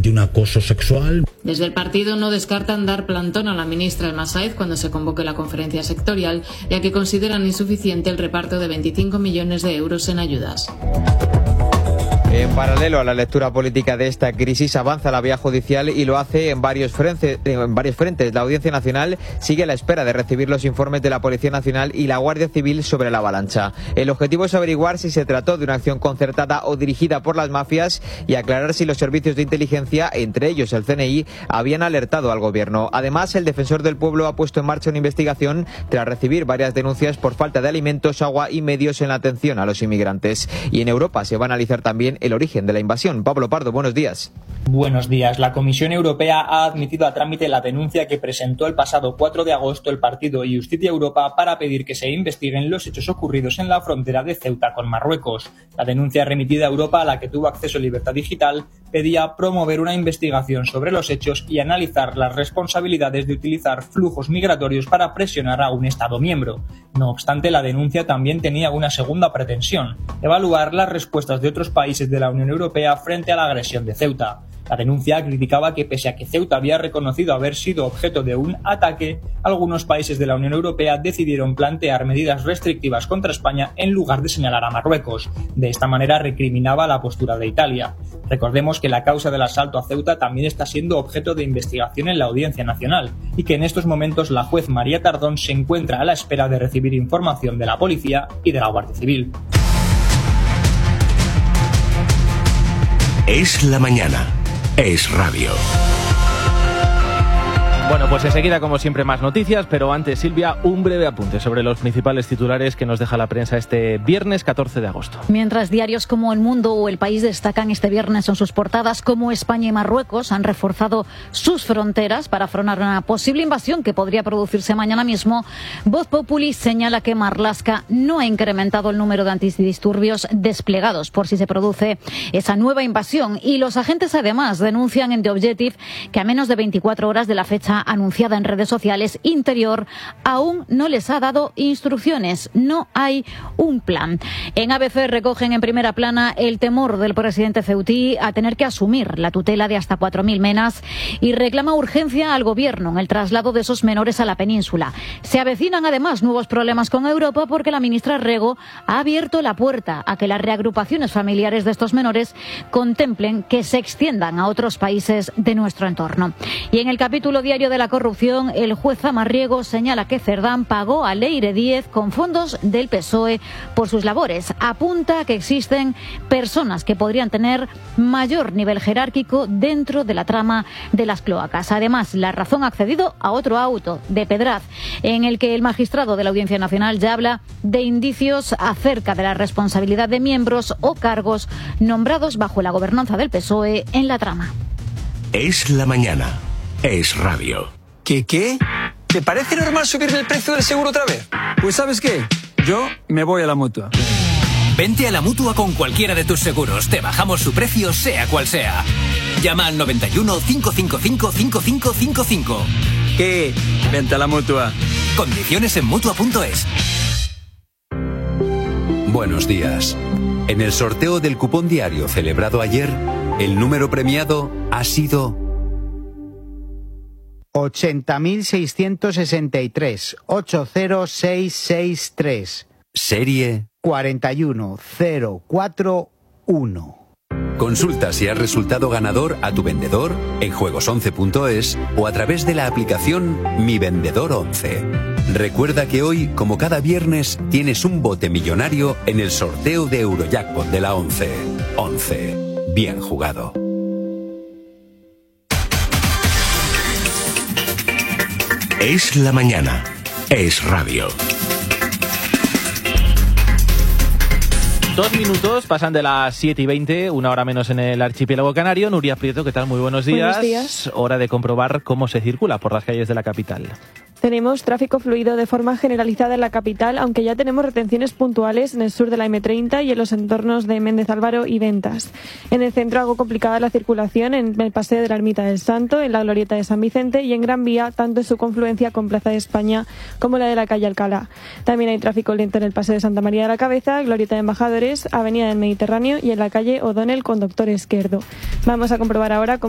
de un acoso sexual. Desde el partido no descartan dar plantón a la ministra El Masaez cuando se convoque la conferencia sectorial, ya que consideran insuficiente el reparto de 25 millones de euros en ayudas. En paralelo a la lectura política de esta crisis, avanza la vía judicial y lo hace en varios frentes. La Audiencia Nacional sigue a la espera de recibir los informes de la Policía Nacional y la Guardia Civil sobre la avalancha. El objetivo es averiguar si se trató de una acción concertada o dirigida por las mafias y aclarar si los servicios de inteligencia, entre ellos el CNI, habían alertado al gobierno. Además, el Defensor del Pueblo ha puesto en marcha una investigación tras recibir varias denuncias por falta de alimentos, agua y medios en la atención a los inmigrantes. Y en Europa se va a analizar también el origen de la invasión. Pablo Pardo, buenos días. Buenos días. La Comisión Europea ha admitido a trámite la denuncia que presentó el pasado 4 de agosto el partido Justicia Europa para pedir que se investiguen los hechos ocurridos en la frontera de Ceuta con Marruecos. La denuncia remitida a Europa, a la que tuvo acceso Libertad Digital, pedía promover una investigación sobre los hechos y analizar las responsabilidades de utilizar flujos migratorios para presionar a un Estado miembro. No obstante, la denuncia también tenía una segunda pretensión: evaluar las respuestas de otros países de la Unión Europea frente a la agresión de Ceuta. La denuncia criticaba que, pese a que Ceuta había reconocido haber sido objeto de un ataque, algunos países de la Unión Europea decidieron plantear medidas restrictivas contra España en lugar de señalar a Marruecos. De esta manera recriminaba la postura de Italia. Recordemos que la causa del asalto a Ceuta también está siendo objeto de investigación en la Audiencia Nacional y que en estos momentos la juez María Tardón se encuentra a la espera de recibir información de la policía y de la Guardia Civil. Es la mañana. Es radio. Bueno, pues enseguida, como siempre, más noticias, pero antes, Silvia, un breve apunte sobre los principales titulares que nos deja la prensa este viernes 14 de agosto. Mientras diarios como El Mundo o El País destacan este viernes en sus portadas cómo España y Marruecos han reforzado sus fronteras para frenar una posible invasión que podría producirse mañana mismo, Voz Populi señala que Marlaska no ha incrementado el número de antidisturbios desplegados por si se produce esa nueva invasión, y los agentes además denuncian en The Objective que a menos de 24 horas de la fecha anunciada en redes sociales, Interior aún no les ha dado instrucciones. No hay un plan. En ABC recogen en primera plana el temor del presidente ceutí a tener que asumir la tutela de hasta 4.000 menas y reclama urgencia al gobierno en el traslado de esos menores a la península. Se avecinan además nuevos problemas con Europa porque la ministra Rego ha abierto la puerta a que las reagrupaciones familiares de estos menores contemplen que se extiendan a otros países de nuestro entorno. Y en el capítulo diario de la corrupción, el juez Zamarriego señala que Cerdán pagó a Leire Díez con fondos del PSOE por sus labores. Apunta que existen personas que podrían tener mayor nivel jerárquico dentro de la trama de las cloacas. Además, La Razón ha accedido a otro auto de Pedraz, en el que el magistrado de la Audiencia Nacional ya habla de indicios acerca de la responsabilidad de miembros o cargos nombrados bajo la gobernanza del PSOE en la trama. Es la mañana. Es radio. ¿Qué? ¿Te parece normal subir el precio del seguro otra vez? Pues ¿sabes qué? Yo me voy a la Mutua. Vente a la Mutua con cualquiera de tus seguros. Te bajamos su precio, sea cual sea. Llama al 91 555 5555. ¿Qué? Vente a la Mutua. Condiciones en Mutua.es. Buenos días. En el sorteo del cupón diario celebrado ayer, el número premiado ha sido 80.663, 80663. Serie 41041. Consulta si has resultado ganador a tu vendedor en juegos11.es o a través de la aplicación Mi Vendedor 11. Recuerda que hoy, como cada viernes, tienes un bote millonario en el sorteo de Eurojackpot de la 11. 11. Bien jugado. Es la mañana. Es radio. 2 minutos pasan de las 7:20, una hora menos en el archipiélago canario. Nuria Prieto, ¿qué tal? Muy buenos días. Buenos días. Hora de comprobar cómo se circula por las calles de la capital. Tenemos tráfico fluido de forma generalizada en la capital, aunque ya tenemos retenciones puntuales en el sur de la M30 y en los entornos de Méndez Álvaro y Ventas. En el centro algo complicada la circulación en el Paseo de la Ermita del Santo, en la Glorieta de San Vicente y en Gran Vía, tanto en su confluencia con Plaza de España como la de la calle Alcalá. También hay tráfico lento en el Paseo de Santa María de la Cabeza, Glorieta de Embajadores, Avenida del Mediterráneo y en la calle O'Donnell con Doctor Esquerdo. Vamos a comprobar ahora